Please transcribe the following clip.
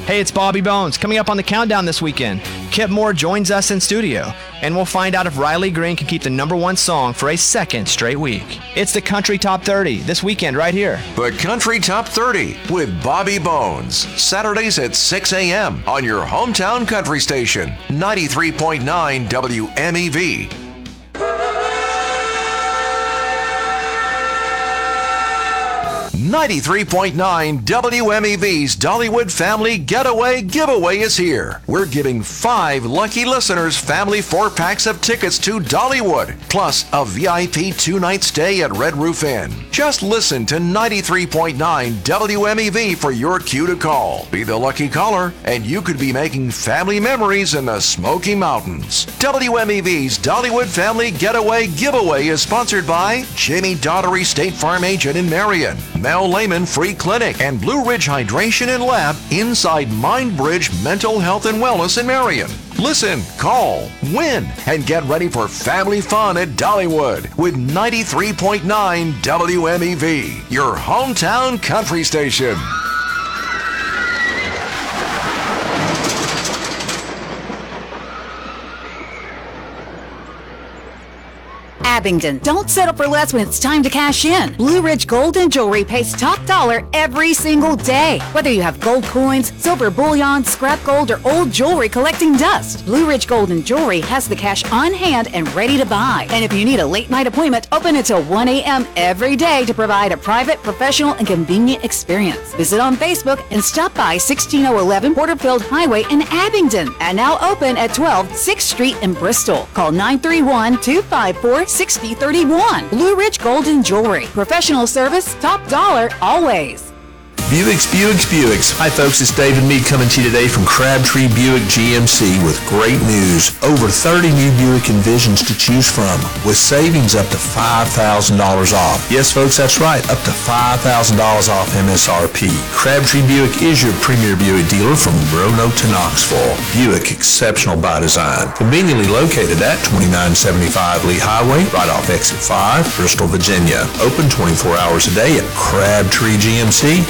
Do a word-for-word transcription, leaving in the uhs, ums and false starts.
Hey, it's Bobby Bones. Coming up on the countdown this weekend, Kip Moore joins us in studio, and we'll find out if Riley Green can keep the number one song for a second straight week. It's the Country Top thirty this weekend right here. The Country Top thirty with Bobby Bones. Saturdays at six a.m. on your hometown country station, ninety-three point nine W M E V. ninety-three point nine W M E V's Dollywood Family Getaway Giveaway is here. We're giving five lucky listeners family four-packs of tickets to Dollywood, plus a V I P two-night stay at Red Roof Inn. Just listen to ninety-three point nine W M E V for your cue to call. Be the lucky caller, and you could be making family memories in the Smoky Mountains. W M E V's Dollywood Family Getaway Giveaway is sponsored by Jamie Daughtery State Farm Agent in Marion, Mel Lehman Free Clinic, and Blue Ridge Hydration and Lab inside Mindbridge Mental Health and Wellness in Marion. Listen, call, win, and get ready for family fun at Dollywood with ninety-three point nine W M E V, your hometown country station. Abingdon. Don't settle for less when it's time to cash in. Blue Ridge Gold and Jewelry pays top dollar every single day. Whether you have gold coins, silver bullion, scrap gold, or old jewelry collecting dust, Blue Ridge Gold and Jewelry has the cash on hand and ready to buy. And if you need a late night appointment, open until one a.m. every day to provide a private, professional, and convenient experience. Visit on Facebook and stop by sixteen oh eleven Porterfield Highway in Abingdon. And now open at twelve sixth Street in Bristol. Call nine three one, two five four, six oh three one. Blue Ridge Gold and Jewelry. Professional service, top dollar, always. Buicks, Buicks, Buicks. Hi folks, it's David Mead coming to you today from Crabtree Buick G M C with great news. Over thirty new Buick Envisions to choose from with savings up to five thousand dollars off. Yes folks, that's right, up to five thousand dollars off M S R P. Crabtree Buick is your premier Buick dealer from Roanoke to Knoxville. Buick, exceptional by design. Conveniently located at twenty-nine seventy-five Lee Highway, right off exit five, Bristol, Virginia. Open twenty-four hours a day at Crabtree G M C.